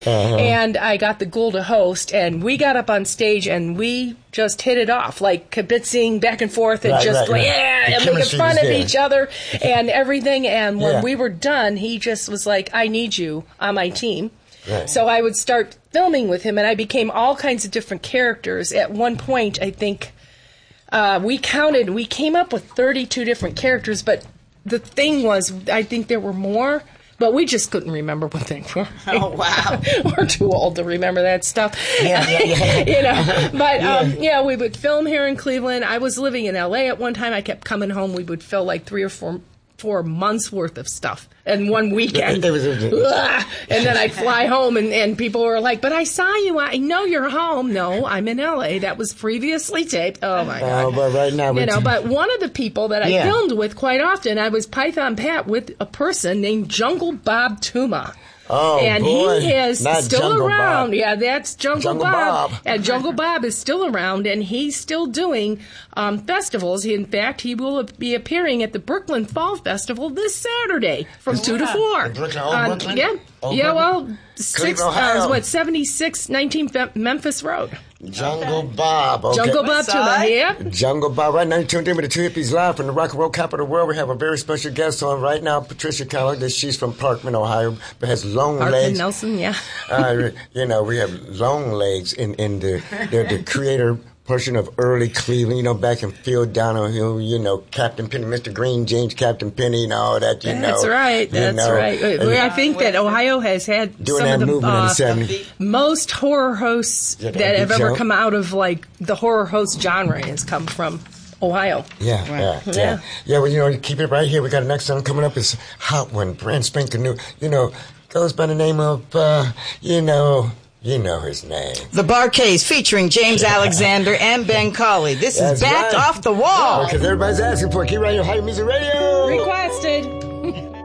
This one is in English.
and I got the goal to host, and we got up on stage and we just hit it off, like kibitzing back and forth and and making fun of each other and everything. And when we were done, he just was like, I need you on my team. Right. So I would start filming with him, and I became all kinds of different characters. At one point, I think we came up with 32 different characters, but the thing was, I think there were more, but we just couldn't remember what they were. Oh, wow. We're too old to remember that stuff. But, we would film here in Cleveland. I was living in L.A. at one time. I kept coming home. We would film like 3 or 4 months worth of stuff in one weekend. And then I'd fly home and people were like, but I saw you. I know you're home. No, I'm in LA. That was previously taped. Oh my God. But right now, but one of the people that I filmed with quite often, I was Python Pat with a person named Jungle Bob Tuma. Oh, and boy. he is Not still Jungle around. Bob. Yeah, that's Jungle Bob. And Jungle Bob is still around, and he's still doing festivals. In fact, he will be appearing at the Brooklyn Fall Festival this Saturday from 2 to 4. Brooklyn? Yeah. Brooklyn? 76 19 Memphis Road. Jungle Bob. Okay. Jungle Bob Tuma, Jungle Bob. Right now, you're tuned in with the Two Hippies live from the rock and roll capital of the world. We have a very special guest on right now, Patricia Keller. She's from Parkman, Ohio, but has long legs. Nelson, yeah. We have long legs in the creator portion of early Cleveland, back in Philadelphia, Captain Penny, Mr. Green, James Captain Penny, and all that, That's right. I think that Ohio has had some of the most horror hosts that have ever come out of, like, the horror host genre has come from Ohio. Yeah. Well, keep it right here. We got the next song coming up. It's a hot one, brand spanking new. Goes by the name of, you know his name. The Bar-Kays featuring James Alexander and Ben Colley. This is Back Off the Wall. Because everybody's asking for it. Keep right here, Ohio Music Radio. Requested.